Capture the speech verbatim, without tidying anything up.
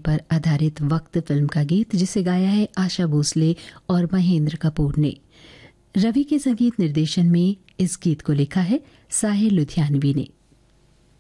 पर आधारित वक्त फिल्म का गीत, जिसे गाया है आशा भोसले और महेंद्र कपूर ने। रवि के संगीत निर्देशन में इस गीत को लिखा है साहिल लुधियानवी ने।